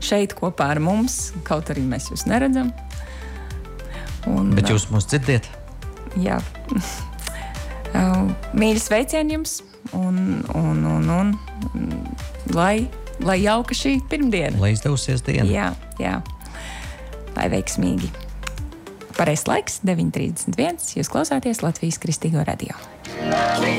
šeit kopā ar mums, kaut arī mēs jūs neredzam. Bet jūs mūs dzirdiet? Jā. Mīļi sveicieni jums un lai jauka šī pirmdiena. Lai izdevusies diena. Jā. Lai veiksmīgi. Pareizs laiks 9:31. Jūs klausāties Latvijas Kristīgo radio.